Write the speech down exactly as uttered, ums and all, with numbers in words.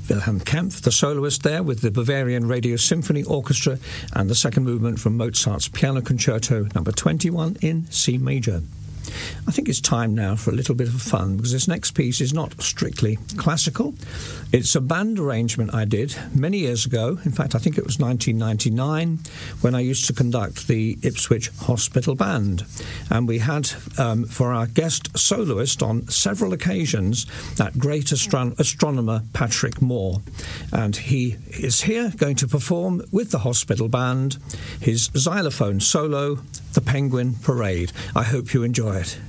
Wilhelm Kempff, the soloist there with the Bavarian Radio Symphony Orchestra, and the second movement from Mozart's Piano Concerto number twenty-one in C major. I think it's time now for a little bit of fun, because this next piece is not strictly classical. It's a band arrangement I did many years ago. In fact, I think it was nineteen ninety-nine, when I used to conduct the Ipswich Hospital Band. And we had, um, for our guest soloist on several occasions, that great astron- astronomer Patrick Moore. And he is here going to perform with the Hospital Band his xylophone solo, The Penguin Parade. I hope you enjoy it.